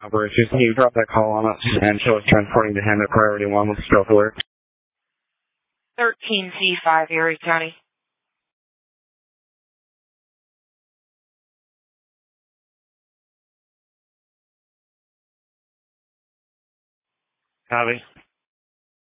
Operations, can you drop that call on us and show us transporting to him at priority 1 with stealth alert? 13C5, Erie County. Copy.